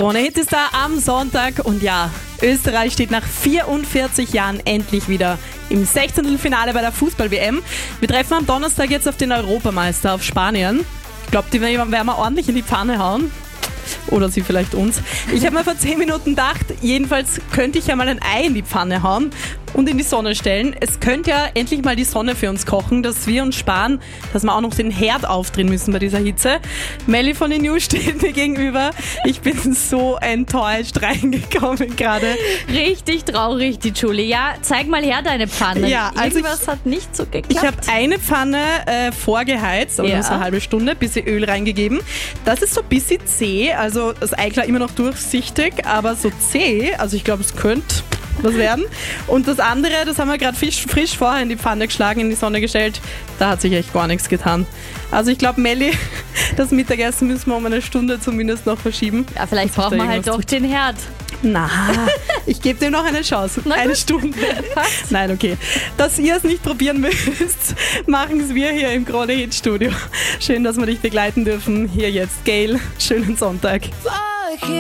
Krone Hit ist da am Sonntag und ja, Österreich steht nach 44 Jahren endlich wieder im 16. Finale bei der Fußball-WM. Wir treffen am Donnerstag jetzt auf den Europameister, auf Spanien. Ich glaube, die werden wir ordentlich in die Pfanne hauen. Oder sie vielleicht uns. Ich habe mir vor 10 Minuten gedacht, jedenfalls könnte ich ja mal ein Ei in die Pfanne hauen und in die Sonne stellen. Es könnte ja endlich mal die Sonne für uns kochen, dass wir uns sparen, dass wir auch noch den Herd aufdrehen müssen bei dieser Hitze. Melli von den News steht mir gegenüber. Ich bin so enttäuscht reingekommen gerade. Richtig traurig, die Julie. Ja, zeig mal her deine Pfanne. Ja, also irgendwas hat nicht so geklappt. Ich habe eine Pfanne vorgeheizt, aber nur so eine halbe Stunde, bisschen Öl reingegeben. Das ist so ein bisschen zäh, also das Ei klar immer noch durchsichtig, aber so zäh, also ich glaube, es könnte was werden. Und das andere, das haben wir gerade frisch vorher in die Pfanne geschlagen, in die Sonne gestellt. Da hat sich echt gar nichts getan. Also ich glaube, Melli, das Mittagessen müssen wir um eine Stunde zumindest noch verschieben. Ja, vielleicht brauchen wir halt doch den Herd. Na, ich gebe dem noch eine Chance. Eine Stunde. Nein, okay. Dass ihr es nicht probieren müsst, machen es wir hier im Krone Hit Studio. Schön, dass wir dich begleiten dürfen. Hier jetzt Gail. Schönen Sonntag.